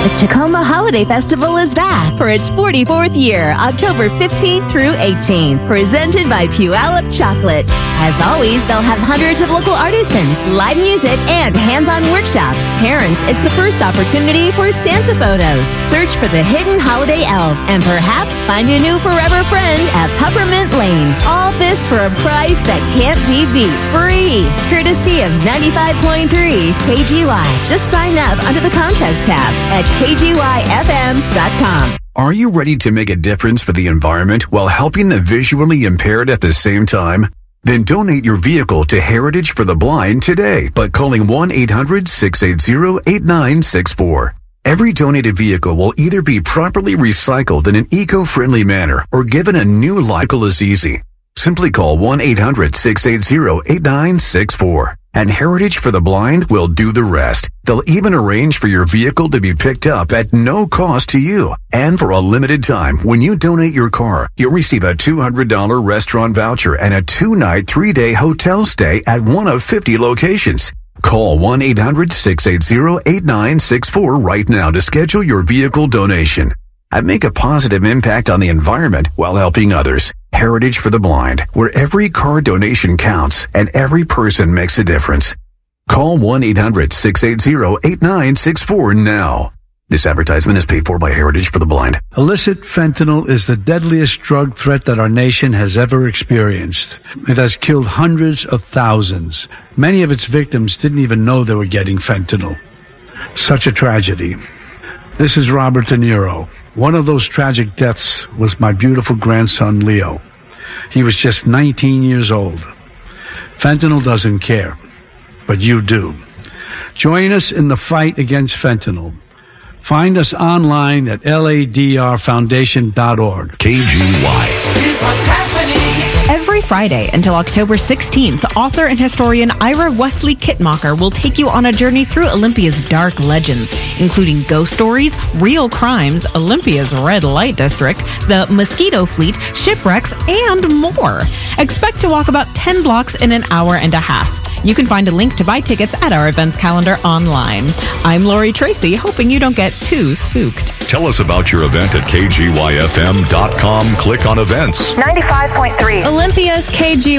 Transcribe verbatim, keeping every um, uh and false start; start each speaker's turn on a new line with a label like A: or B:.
A: The Tacoma Holiday Festival is back for its forty-fourth year, October fifteenth through eighteenth, presented by Puyallup Chocolates. As always, they'll have hundreds of local artisans, live music, and hands-on workshops. Parents, it's the first opportunity for Santa photos. Search for the hidden holiday elf, and perhaps find your new forever friend at Peppermint Lane. All this for a price that can't be beat. Free, courtesy of ninety-five point three K G Y. Just sign up under the contest tab at K G Y F M dot com.
B: Are you ready to make a difference for the environment while helping the visually impaired at the same time? Then donate your vehicle to Heritage for the Blind today by calling one eight hundred six eight zero eight nine six four. Every donated vehicle will either be properly recycled in an eco-friendly manner or given a new life. Is easy. Simply call one eight hundred six eight zero eight nine six four. And Heritage for the Blind will do the rest. They'll even arrange for your vehicle to be picked up at no cost to you. And for a limited time, when you donate your car, you'll receive a two hundred dollars restaurant voucher and a two-night, three-day hotel stay at one of fifty locations. Call one eight hundred six eight zero eight nine six four right now to schedule your vehicle donation. And make a positive impact on the environment while helping others. Heritage for the Blind, where every car donation counts and every person makes a difference. Call one eight hundred six eight zero eight nine six four now. This advertisement is paid for by Heritage for the Blind.
C: Illicit fentanyl is the deadliest drug threat that our nation has ever experienced. It has killed hundreds of thousands. Many of its victims didn't even know they were getting fentanyl. Such a tragedy. This is Robert De Niro. One of those tragic deaths was my beautiful grandson, Leo. He was just nineteen years old. Fentanyl doesn't care, but you do. Join us in the fight against fentanyl. Find us online at L A D R foundation dot org.
B: K G Y.
D: Here's what's happening.
E: Every Friday until October sixteenth, author and historian Ira Wesley Kittmacher will take you on a journey through Olympia's dark legends, including ghost stories, real crimes, Olympia's red light district, the mosquito fleet, shipwrecks, and more. Expect to walk about ten blocks in an hour and a half. You can find a link to buy tickets at our events calendar online. I'm Lori Tracy, hoping you don't get too spooked.
F: Tell us about your event at K G Y F M dot com. Click on events.
A: ninety-five point three
G: Olympia's K G